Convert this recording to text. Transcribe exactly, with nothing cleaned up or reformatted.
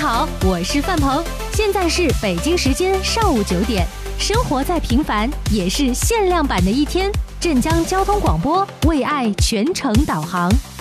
好，我是范鹏，现在是北京时间上午九点。生活再平凡，也是限量版的一天。镇江交通广播为爱全程导航。